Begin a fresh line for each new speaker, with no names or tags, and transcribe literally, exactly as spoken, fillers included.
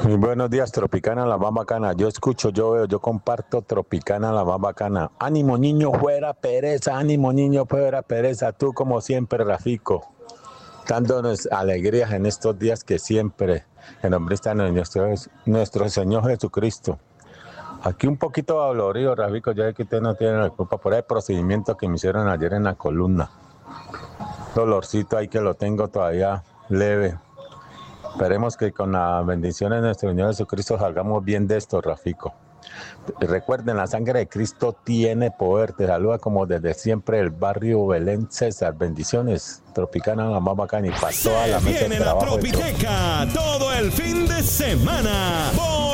Muy buenos días, Tropicana, la más bacana. Yo escucho, yo veo, yo comparto Tropicana, la más bacana. Ánimo, niño, fuera pereza, ánimo, niño, fuera pereza. Tú, como siempre, Rafico, dándonos alegrías en estos días que siempre, en nombre está nuestro, nuestro Señor Jesucristo. Aquí un poquito dolorido, Rafico, ya que usted no tiene la culpa por el procedimiento que me hicieron ayer en la columna. Dolorcito ahí que lo tengo todavía leve. Esperemos que con la bendición de nuestro Señor Jesucristo salgamos bien de esto, Rafico. Y recuerden, la sangre de Cristo tiene poder. Te saluda como desde siempre el barrio Belén César. Bendiciones, Tropicana, la más bacana y para toda la mesa de
Viene la
trabajo.
Tropiteca todo el fin de semana.